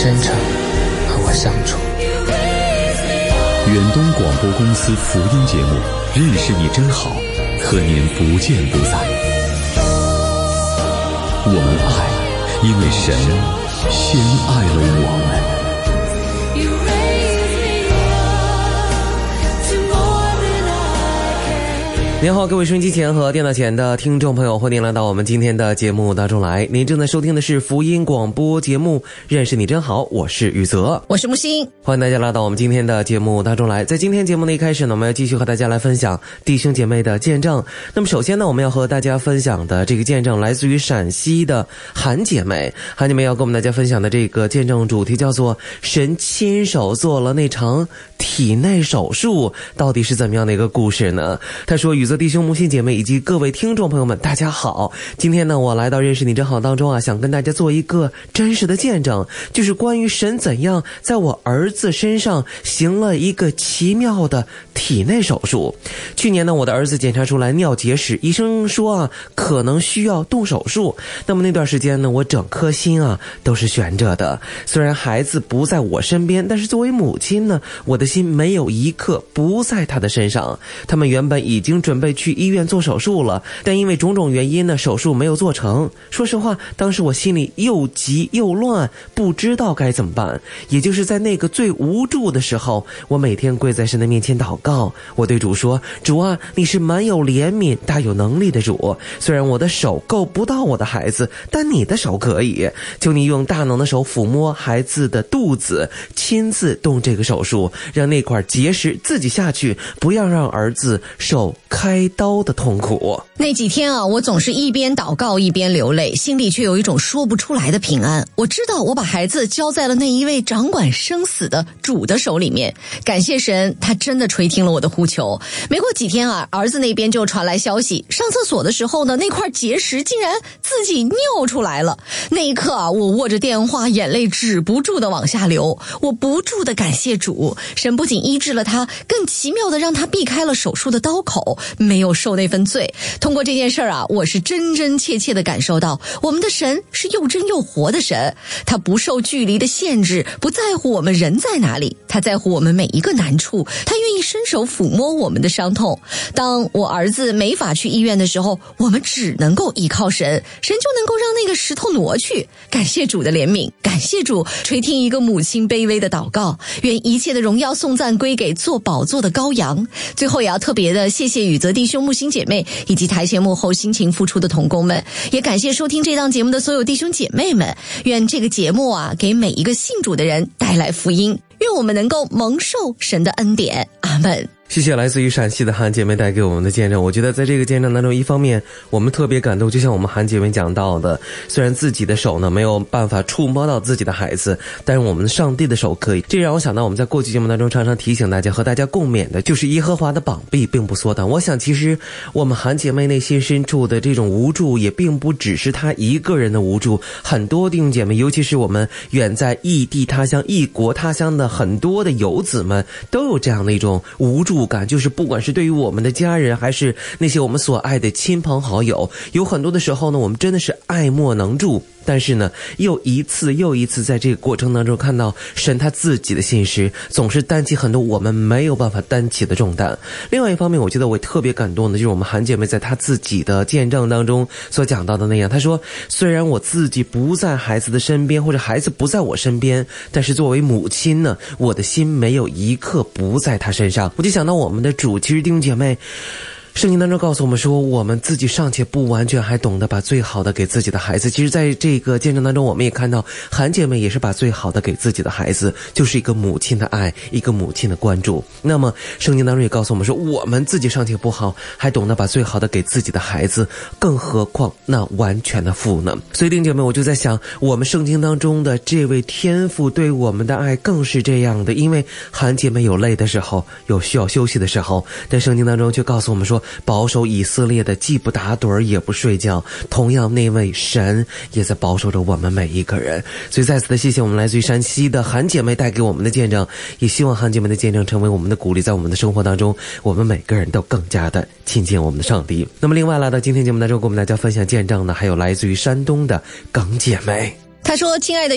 真诚和我相处。 远东广播公司福音节目《认识你真好》，和您不见不散。我们爱，因为神先爱了我们。 您好，各位收音机前和电脑前的听众朋友，欢迎来到我们今天的节目当中来。您正在收听的是福音广播节目《认识你真好》，我是宇泽， 我是木星， 欢迎大家来到我们今天的节目当中来。在今天节目的一开始呢，我们要继续和大家来分享弟兄姐妹的见证。那么首先呢，我们要和大家分享的这个见证来自于陕西的韩姐妹。韩姐妹要跟我们大家分享的这个见证主题叫做神亲手做了那场体内手术，到底是怎么样的一个故事呢？她说，宇泽弟兄、木星姐妹以及各位听众朋友们，大家好。今天呢，我来到认识你真好当中啊，想跟大家做一个真实的见证，就是关于神怎样在我儿子身上行了一个奇妙的体内手术。去年呢，我的儿子检查出来尿结石，医生说啊，可能需要动手术。那么那段时间呢，我整颗心啊都是悬着的。虽然孩子不在我身边，但是作为母亲呢，我的心没有一刻不在他的身上。他们原本已经准备去医院做手术了，但因为种种原因呢，手术没有做成。说实话，当时我心里又急又乱，不知道该怎么办。也就是在那个最无助的时候，我每天跪在神的面前祷告。我对主说，主啊，你是满有怜悯大有能力的主，虽然我的手够不到我的孩子，但你的手可以。求你用大能的手抚摸孩子的肚子，亲自动这个手术，让那块结石自己下去，不要让儿子受开刀的痛苦。 那几天啊，我总是一边祷告一边流泪，心里却有一种说不出来的平安。我知道我把孩子交在了那一位掌管生死的主的手里面，感谢神，他真的垂听了我的呼求。没过几天啊，儿子那边就传来消息，上厕所的时候呢，那块结石竟然自己尿出来了。那一刻啊，我握着电话，眼泪止不住的往下流。我不住的感谢主，神不仅医治了他，更奇妙的让他避开了手术的刀口，没有受那份罪。通过这件事啊，我是真真切切的感受到，我们的神是又真又活的神，他不受距离的限制，不在乎我们人在哪里，他在乎我们每一个难处，他愿意伸手抚摸我们的伤痛。当我儿子没法去医院的时候，我们只能够依靠神，神就能够让那个石头挪去。感谢主的怜悯，感谢主垂听一个母亲卑微的祷告，愿一切的荣耀颂赞归给做宝座的羔羊。最后也要特别的谢谢宇泽弟兄、木星姐妹以及台前幕后辛勤付出的同工们，也感谢收听这档节目的所有弟兄姐妹们。愿这个节目啊，给每一个信主的人带来福音，愿我们能够蒙受神的恩典。阿们。 谢谢来自于陕西的韩姐妹带给我们的见证。我觉得在这个见证当中，一方面我们特别感动，就像我们韩姐妹讲到的，虽然自己的手呢没有办法触摸到自己的孩子，但是我们上帝的手可以。这让我想到我们在过去节目当中常常提醒大家和大家共勉的，就是耶和华的膀臂并不缩短。我想其实我们韩姐妹内心深处的这种无助，也并不只是她一个人的无助，很多弟兄姐妹，尤其是我们远在异地他乡、异国他乡的很多的游子们，都有这样的一种无助感，就是不管是对于我们的家人，还是那些我们所爱的亲朋好友，有很多的时候呢，我们真的是爱莫能助。但是呢，又一次又一次在这个过程当中看到神他自己的信实，总是担起很多我们没有办法担起的重担。另外一方面，我觉得我特别感动的就是我们韩姐妹在她自己的见证当中所讲到的那样，她说，虽然我自己不在孩子的身边，或者孩子不在我身边，但是作为母亲呢，我的心没有一刻不在她身上。我就想到我们的主，其实弟兄姐妹，圣经当中告诉我们说，我们自己尚且不完全，还懂得把最好的给自己的孩子。其实在这个见证当中，我们也看到韩姐妹也是把最好的给自己的孩子，就是一个母亲的爱，一个母亲的关注。那么圣经当中也告诉我们说，我们自己尚且不好，还懂得把最好的给自己的孩子，更何况那完全的父呢？所以弟兄姐妹，我就在想，我们圣经当中的这位天父对我们的爱更是这样的。因为韩姐妹有累的时候，有需要休息的时候，但圣经当中却告诉我们说，保守以色列的既不打盹也不睡觉，同样那位神也在保守着我们每一个人。所以再次的谢谢我们来自于山西的韩姐妹带给我们的见证，也希望韩姐妹的见证成为我们的鼓励，在我们的生活当中，我们每个人都更加的亲近我们的上帝。那么另外来到今天节目当中跟我们大家分享见证呢，还有来自于山东的耿姐妹。 她说，亲爱的